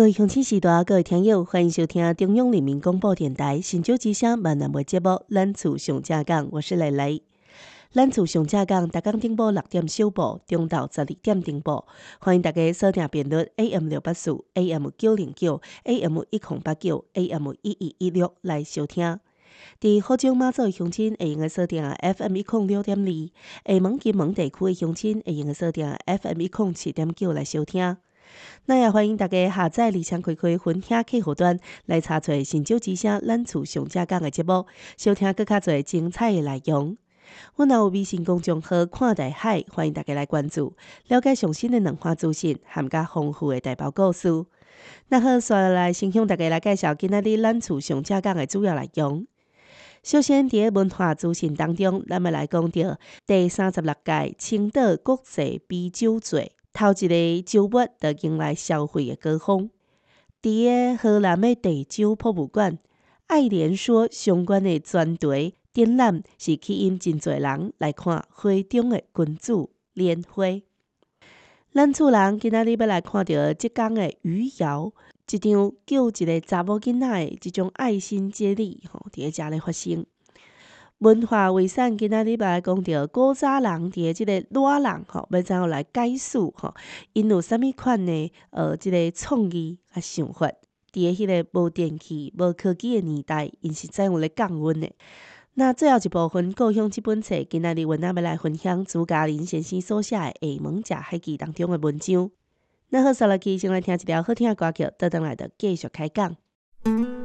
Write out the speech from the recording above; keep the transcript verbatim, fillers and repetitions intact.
各位乡亲时代，各位听友，欢迎收听中央人民广播电台新竹之声闽南话节目《咱厝上正讲》，我是蕾蕾。咱厝上正讲，逐工顶播六点首播，中昼十二点停播。欢迎大家锁定频率 A M 六八四、A M 九零九、A M 一零八九、A M 一一一六来收听。伫福州马祖的乡亲会用个锁定 F M 一零六点二，厦门金门地区的乡亲会用个锁定 F M 一零七点九来收听。那也欢迎大家下载李强开开分享客户端来查找新竹之声咱厝上正讲的节目，收听更较多精彩的内容。阮也有微信公众号看大海，欢迎大家来关注，了解上新的文化资讯，含甲丰富的台胞故事。那好，接下来先向大家来介绍今仔日咱厝上正讲的主要内容。首先，伫个文化资讯当中，咱要来讲到第三十六届青岛国际啤酒节。头一个周末就迎来消费的高峰。伫个河南的地酒博物馆，爱莲说相关的专题展览是吸引真侪人来看花中的君子莲花。咱厝人今仔日要来看到即天的余姚，一场救一个查某囡仔的即种爱心接力，吼，伫个遮咧发生。文化遗产今仔日要来讲到古早人伫个即个裸人吼，要怎样来解述吼？因有啥物款的呃，即、这个创意啊想法？伫个迄个无电器、无科技的年代，因是怎样咧降温的？那最后一部分故乡即本册，今仔日阮仔要来分享朱家林先生所写的《厦门食海记》当中的文章。那好，刷落去先来听一条好听的歌曲，倒转来就继续开讲。